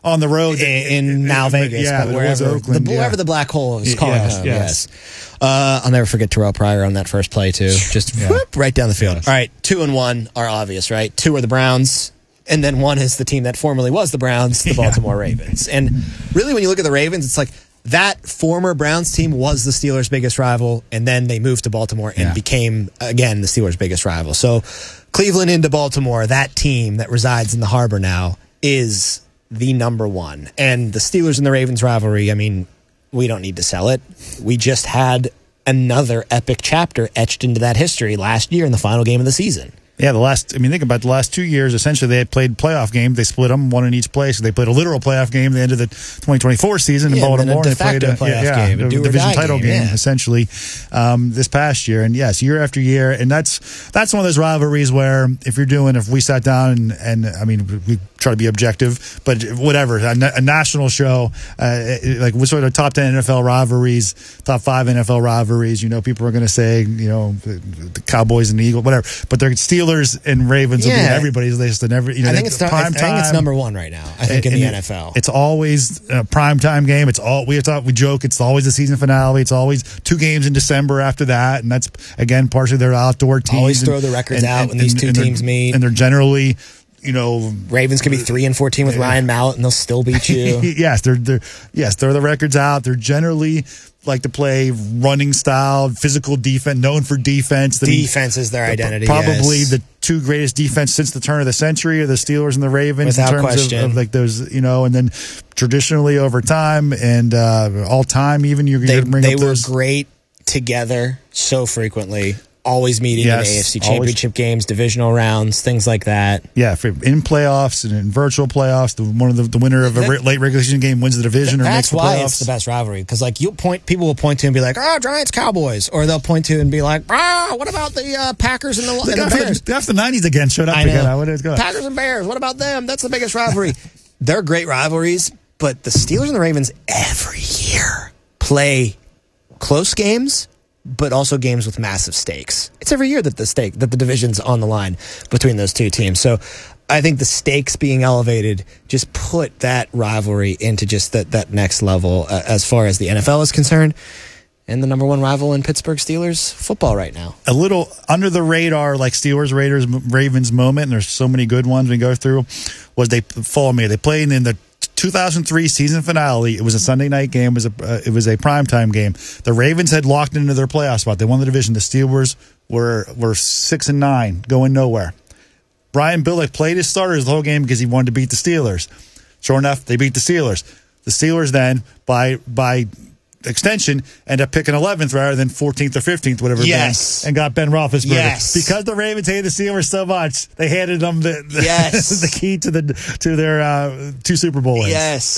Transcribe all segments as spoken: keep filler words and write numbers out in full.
on the road. In, in now Vegas, yeah, but wherever, Oakland, the, yeah. wherever the black hole is calling yes, home. Yes. yes. Uh, I'll never forget Terrell Pryor on that first play, too. Just yeah. whoop, right down the field. Yes. All right, two and one are obvious, right? Two are the Browns, and then one is the team that formerly was the Browns, the Baltimore yeah. Ravens. And really, when you look at the Ravens, it's like that former Browns team was the Steelers' biggest rival, and then they moved to Baltimore and yeah. became, again, the Steelers' biggest rival. So Cleveland into Baltimore, that team that resides in the harbor now, is the number one. And the Steelers and the Ravens rivalry, I mean, we don't need to sell it. We just had another epic chapter etched into that history last year in the final game of the season. Yeah, the last, I mean, think about the last two years, essentially they had played playoff games. They split them, one in each place. They played a literal playoff game at the end of the twenty twenty-four season yeah, in Baltimore. And a de they played facto a playoff yeah, game, yeah, a a do or division die title game, yeah. essentially, um, this past year. And yes, year after year. And that's that's one of those rivalries where if you're doing, if we sat down and, and I mean, we try to be objective, but whatever, a, a national show, uh, like what sort of top ten N F L rivalries, top five N F L rivalries, you know, people are going to say, you know, the, the Cowboys and the Eagles, whatever, but they're Steelers and Ravens yeah. will be on everybody's list and every, you know, I think it's prime I time. think it's number one right now. I think and, in the and N F L, it's always a prime time game. It's all we thought we joke. It's always the season finale. It's always two games in December after that, and that's again partially their outdoor teams. Always and, throw the records and, out and, when these and, two and teams meet, and they're generally. You know, Ravens can be three and fourteen with Ryan Mallett, and they'll still beat you. yes, they're they're yes, throw the records out. They're generally like to play running style, physical defense, known for defense. The, defense is their identity. Probably yes. the two greatest defense since the turn of the century are the Steelers and the Ravens. Without in terms question. Of, of like those, you know, and then traditionally over time and uh, all time, even you're they, going to bring they up were those. great together so frequently. Always meeting yes, in A F C Championship always. games, divisional rounds, things like that. Yeah, for in playoffs and in virtual playoffs, the one of the, the winner of a that, late regular season game wins the division or makes the playoffs. That's why it's the best rivalry, because like you point, people will point to and be like, "Oh, Giants, Cowboys," or they'll point to and be like, "Ah, what about the uh, Packers and the, and the Bears?" The, after the nineties again showed up I again. know. What is going? Packers and Bears. What about them? That's the biggest rivalry. They're great rivalries, but the Steelers and the Ravens every year play close games, but also games with massive stakes. It's every year that the stake that the division's on the line between those two teams. So I think the stakes being elevated just put that rivalry into just that, that next level uh, as far as the N F L is concerned. And the number one rival in Pittsburgh Steelers football right now. A little under the radar, like Steelers, Raiders, Ravens moment, and there's so many good ones we go through, was they, follow me, they played in the two thousand three season finale. It was a Sunday night game. It was a uh, it was a primetime game. The Ravens had locked into their playoff spot. They won the division. The Steelers were were six and nine, going nowhere. Brian Billick played his starters the whole game because he wanted to beat the Steelers. Sure enough, they beat the Steelers. The Steelers then, by by extension, end up picking eleventh rather than fourteenth or fifteenth, whatever. Yes. Been, and got Ben Roethlisberger. Yes. Because the Ravens hated the Steelers so much, they handed them the the, yes. the key to the to their uh, two Super Bowl wins.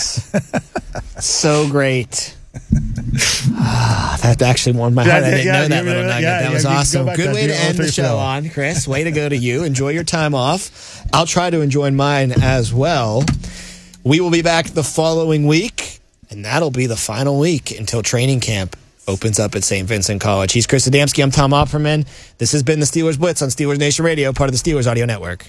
Yes. So great. ah, that actually warmed my heart. Yeah, I didn't yeah, know that yeah, little yeah, nugget. yeah, that yeah, was awesome. Good way to end the show on, Chris. Way to go to you. Enjoy your time off. I'll try to enjoy mine as well. We will be back the following week, and that'll be the final week until training camp opens up at Saint Vincent College. He's Chris Adamski. I'm Tom Opperman. This has been the Steelers Blitz on Steelers Nation Radio, part of the Steelers Audio Network.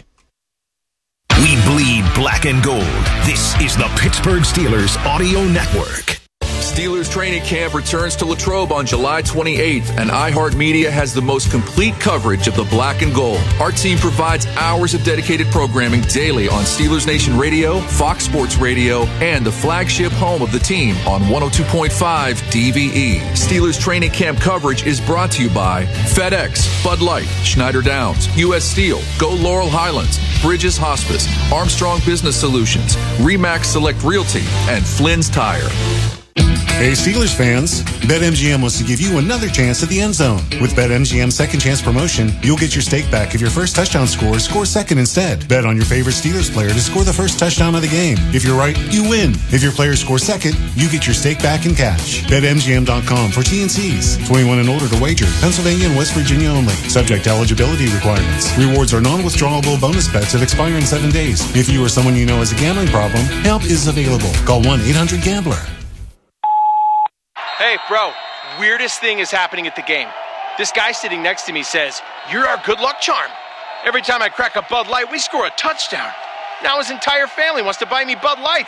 We bleed black and gold. This is the Pittsburgh Steelers Audio Network. Steelers training camp returns to Latrobe on July twenty-eighth, and iHeartMedia has the most complete coverage of the black and gold. Our team provides hours of dedicated programming daily on Steelers Nation Radio, Fox Sports Radio, and the flagship home of the team on one oh two point five D V E. Steelers training camp coverage is brought to you by FedEx, Bud Light, Schneider Downs, U S Steel, Go Laurel Highlands, Bridges Hospice, Armstrong Business Solutions, Remax Select Realty, and Flynn's Tire. Hey Steelers fans, BetMGM wants to give you another chance at the end zone. With BetMGM's second chance promotion, you'll get your stake back if your first touchdown scorer scores second instead. Bet on your favorite Steelers player to score the first touchdown of the game. If you're right, you win. If your player scores second, you get your stake back in cash. Bet M G M dot com for T and C's. twenty-one and older to wager. Pennsylvania and West Virginia only. Subject to eligibility requirements. Rewards are non-withdrawable bonus bets that expire in seven days. If you or someone you know has a gambling problem, help is available. Call one eight hundred gambler. Hey, bro, weirdest thing is happening at the game. This guy sitting next to me says, "You're our good luck charm." Every time I crack a Bud Light, we score a touchdown. Now his entire family wants to buy me Bud Light.